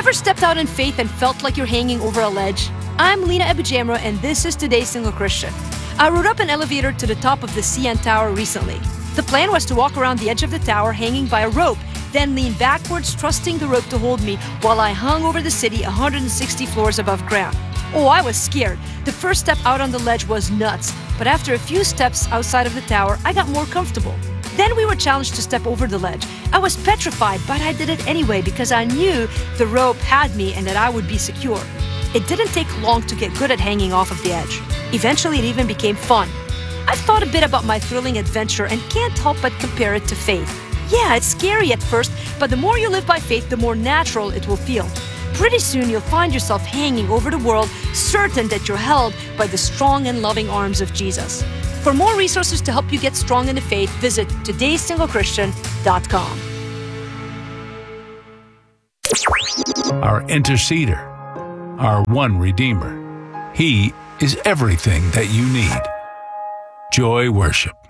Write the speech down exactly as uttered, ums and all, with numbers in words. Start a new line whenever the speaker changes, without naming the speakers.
Ever stepped out in faith and felt like you're hanging over a ledge? I'm Lena Abujamra, and this is Today's Single Christian. I rode up an elevator to the top of the C N Tower recently. The plan was to walk around the edge of the tower hanging by a rope, then lean backwards, trusting the rope to hold me while I hung over the city one hundred sixty floors above ground. Oh, I was scared. The first step out on the ledge was nuts, but after a few steps outside of the tower, I got more comfortable. Then we were challenged to step over the ledge. I was petrified, but I did it anyway because I knew the rope had me and that I would be secure. It didn't take long to get good at hanging off of the edge. Eventually, it even became fun. I've thought a bit about my thrilling adventure and can't help but compare it to faith. Yeah, it's scary at first, but the more you live by faith, the more natural it will feel. Pretty soon, you'll find yourself hanging over the world, certain that you're held by the strong and loving arms of Jesus. For more resources to help you get strong in the faith, visit todays single christian dot com.
Our interceder, our one Redeemer. He is everything that you need. Joy Worship.